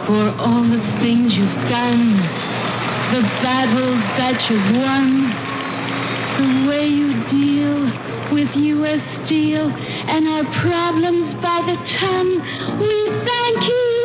for all the things you've done, the battles that you've won, the way you deal with U.S. Steel and our problems by the ton. We thank you.